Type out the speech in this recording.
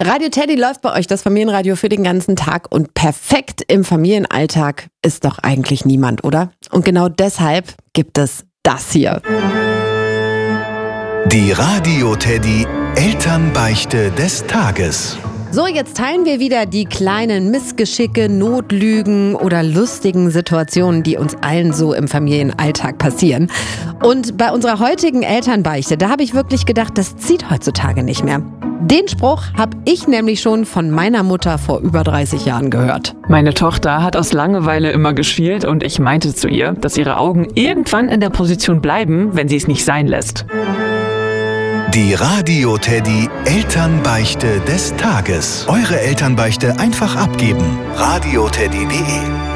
Radio Teddy läuft bei euch, das Familienradio für den ganzen Tag, und perfekt im Familienalltag ist doch eigentlich niemand, oder? Und genau deshalb gibt es das hier. Die Radio Teddy Elternbeichte des Tages. So, jetzt teilen wir wieder die kleinen Missgeschicke, Notlügen oder lustigen Situationen, die uns allen so im Familienalltag passieren. Und bei unserer heutigen Elternbeichte, da habe ich wirklich gedacht, das zieht heutzutage nicht mehr. Den Spruch habe ich nämlich schon von meiner Mutter vor über 30 Jahren gehört. Meine Tochter hat aus Langeweile immer geschielt und ich meinte zu ihr, dass ihre Augen irgendwann in der Position bleiben, wenn sie es nicht sein lässt. Die Radio Teddy Elternbeichte des Tages. Eure Elternbeichte einfach abgeben. radioteddy.de